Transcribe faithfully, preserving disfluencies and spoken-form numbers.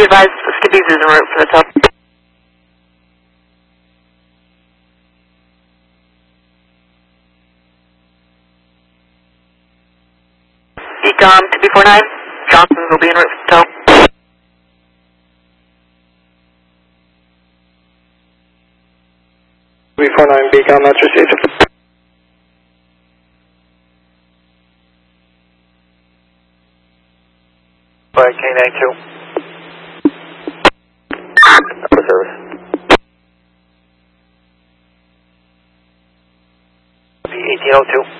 advised Skibby's is en route for the top. Ecom two B four nine, Johnson's will be en route for the top. two B four nine, Beacom, that's received. By K ninety-two. Upper service. B eighteen oh two.